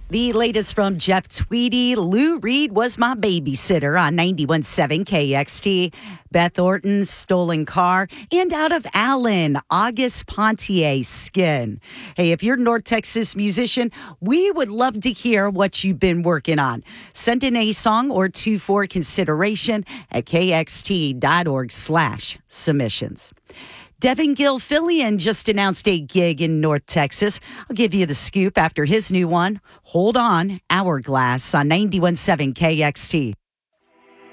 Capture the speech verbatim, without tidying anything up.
The latest from Jeff Tweedy. Lou Reed was my babysitter on ninety-one point seven K X T. Beth Orton's Stolen Car. And out of Allen, August Pontier, Skin. Hey, if you're a North Texas musician, we would love to hear what you've been working on. Send in a song or two for consideration at kxt.org slash submissions. Devin Gilfillian just announced a gig in North Texas. I'll give you the scoop after his new one. Hold on, Hourglass on ninety-one point seven K X T.